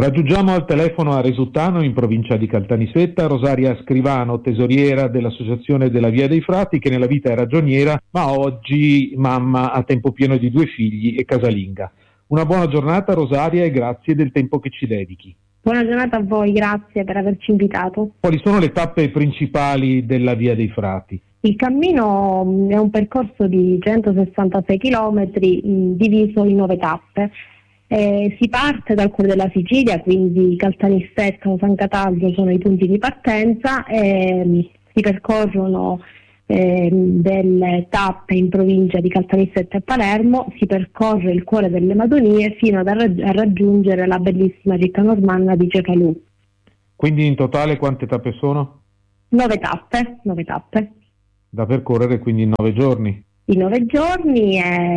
Raggiungiamo al telefono a Resuttano, in provincia di Caltanissetta, Rosaria Scrivano, tesoriera dell'Associazione della Via dei Frati, che nella vita è ragioniera, ma oggi mamma a tempo pieno di 2 figli e casalinga. Una buona giornata Rosaria e grazie del tempo che ci dedichi. Buona giornata a voi, grazie per averci invitato. Quali sono le tappe principali della Via dei Frati? Il cammino è un percorso di 166 km diviso in 9 tappe. Si parte dal cuore della Sicilia, quindi Caltanissetta o San Cataldo sono i punti di partenza, e si percorrono delle tappe in provincia di Caltanissetta e Palermo, si percorre il cuore delle Madonie fino a raggiungere la bellissima città normanna di Cefalù. Quindi in totale quante tappe sono? 9 tappe. Da percorrere quindi in 9 giorni? In 9 giorni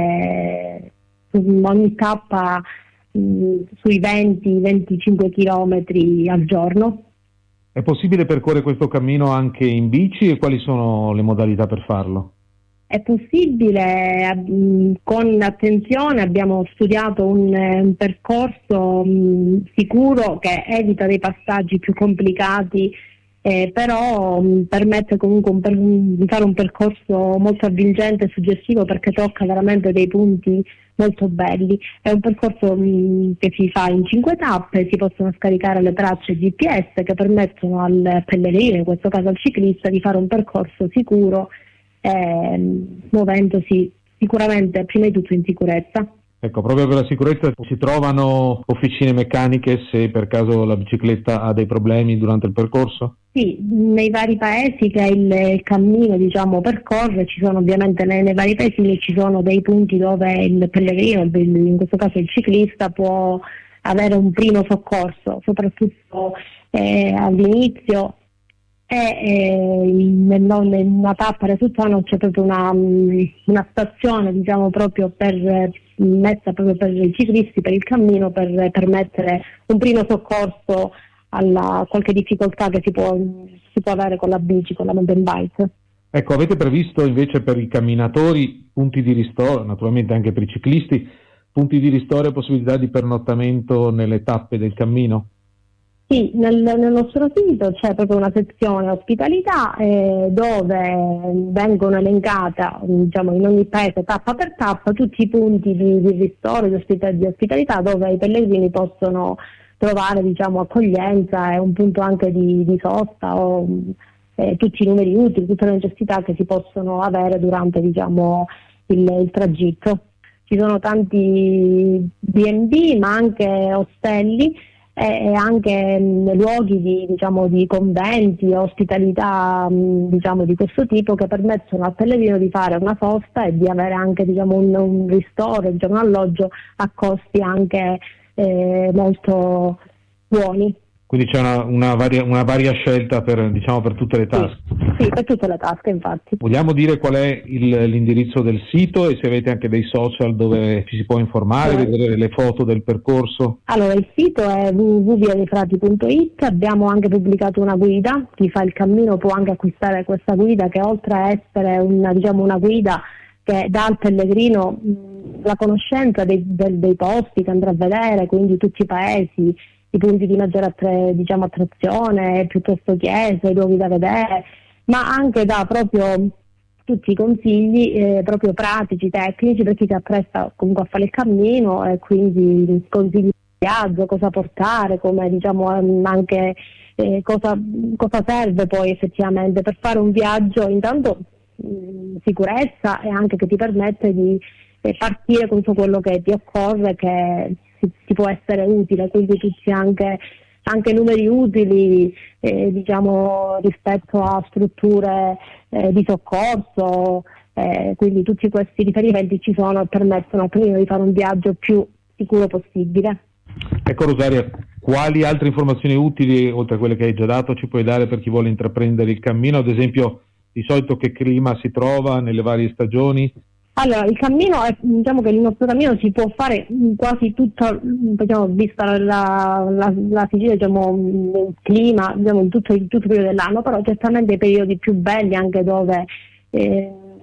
ogni tappa sui 20-25 chilometri al giorno. È possibile percorrere questo cammino anche in bici e quali sono le modalità per farlo? È possibile, con attenzione abbiamo studiato un percorso sicuro che evita dei passaggi più complicati, però permette comunque di fare un percorso molto avvincente e suggestivo, perché tocca veramente dei punti molto belli. È un percorso che si fa in 5 tappe, si possono scaricare le tracce GPS che permettono al pellegrino, in questo caso al ciclista, di fare un percorso sicuro, muovendosi sicuramente prima di tutto in sicurezza. Ecco, proprio per la sicurezza si trovano officine meccaniche se per caso la bicicletta ha dei problemi durante il percorso? Sì, nei vari paesi che il cammino percorre, ci sono ovviamente nei vari paesi ci sono dei punti dove il pellegrino, in questo caso il ciclista, può avere un primo soccorso, soprattutto all'inizio, e in una tappa Resuttano c'è proprio una stazione proprio messa proprio per i ciclisti, per il cammino, per permettere un primo soccorso alla qualche difficoltà che si può avere con la bici, con la mountain bike. Ecco, avete previsto invece per i camminatori punti di ristoro, naturalmente anche per i ciclisti, punti di ristoro e possibilità di pernottamento nelle tappe del cammino? Sì, nel nostro sito c'è proprio una sezione ospitalità dove vengono elencata in ogni paese tappa per tappa tutti i punti di ristoro, di ospitalità dove i pellegrini possono trovare accoglienza e un punto anche di sosta, o tutti i numeri utili, tutte le necessità che si possono avere durante il tragitto. Ci sono tanti B&B ma anche ostelli e anche luoghi di conventi, ospitalità di questo tipo, che permettono al pellegrino di fare una sosta e di avere anche un ristoro, un alloggio a costi anche molto buoni. Quindi c'è una varia scelta per tutte le tasche. Sì, per tutte le tasche, infatti. Vogliamo dire qual è l'indirizzo del sito e se avete anche dei social dove ci si può informare, vedere le foto del percorso? Allora, il sito è www.viadeifrati.it, abbiamo anche pubblicato una guida, chi fa il cammino può anche acquistare questa guida, che oltre a essere una guida che dà al pellegrino la conoscenza dei posti che andrà a vedere, quindi tutti i paesi, i punti di maggiore attrazione, piuttosto chiese, i luoghi da vedere, ma anche dà proprio tutti i consigli proprio pratici, tecnici, per chi si appresta comunque a fare il cammino, e quindi consigli di viaggio, cosa portare, come anche cosa serve poi effettivamente per fare un viaggio, intanto sicurezza, e anche che ti permette di partire con tutto quello che ti occorre, che ti può essere utile, quindi tutti anche numeri utili rispetto a strutture di soccorso, quindi tutti questi riferimenti ci sono e permettono al pellegrino di fare un viaggio più sicuro possibile. Ecco Rosaria, quali altre informazioni utili, oltre a quelle che hai già dato, ci puoi dare per chi vuole intraprendere il cammino? Ad esempio, di solito che clima si trova nelle varie stagioni? Allora, il cammino che il nostro cammino si può fare quasi tutto, vista la Sicilia, il clima, in tutto il periodo dell'anno, però certamente i periodi più belli, anche dove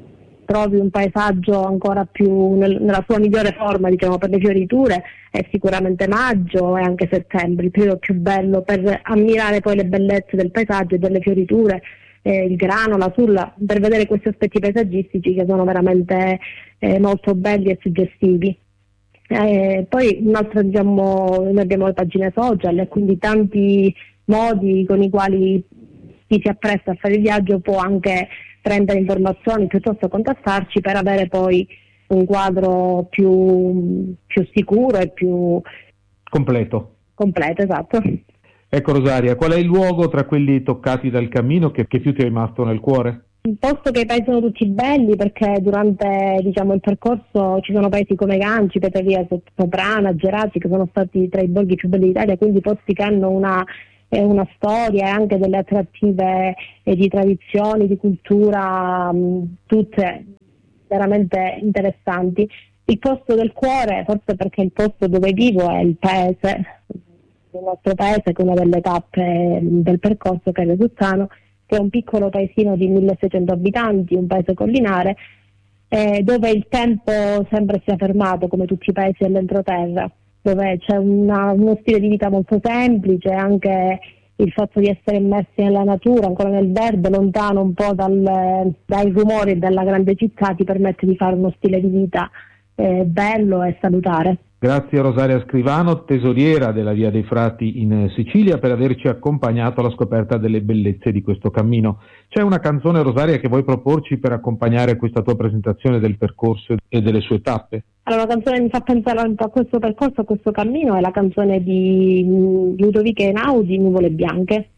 trovi un paesaggio ancora più nella sua migliore forma, diciamo, per le fioriture è sicuramente maggio e anche settembre, il periodo più bello per ammirare poi le bellezze del paesaggio e delle fioriture, il grano, la sulla, per vedere questi aspetti paesaggistici che sono veramente molto belli e suggestivi. Poi un'altra, diciamo, noi abbiamo le pagine social e quindi tanti modi con i quali chi si appresta a fare il viaggio può anche prendere informazioni piuttosto contattarci per avere poi un quadro più sicuro e più completo, esatto. Ecco Rosaria, qual è il luogo tra quelli toccati dal cammino che più ti è rimasto nel cuore? Il posto che i paesi sono tutti belli perché durante, diciamo, il percorso ci sono paesi come Ganci, Petravia, Soprana, Gerasi che sono stati tra i borghi più belli d'Italia, quindi posti che hanno una storia e anche delle attrattive di tradizioni, di cultura, tutte veramente interessanti. Il posto del cuore, forse perché il posto dove vivo è il paese, il nostro paese, che è una delle tappe del percorso, che è Resuzzano, che è un piccolo paesino di 1600 abitanti, un paese collinare, dove il tempo sempre si è fermato come tutti i paesi dell'entroterra, dove c'è uno stile di vita molto semplice, anche il fatto di essere immersi nella natura, ancora nel verde, lontano un po' dai rumori della grande città, ti permette di fare uno stile di vita bello e salutare. Grazie a Rosaria Scrivano, tesoriera della Via dei Frati in Sicilia, per averci accompagnato alla scoperta delle bellezze di questo cammino. C'è una canzone, Rosaria, che vuoi proporci per accompagnare questa tua presentazione del percorso e delle sue tappe? Allora, una canzone che mi fa pensare un po' a questo percorso, a questo cammino, è la canzone di Ludovico Einaudi, Nuvole Bianche.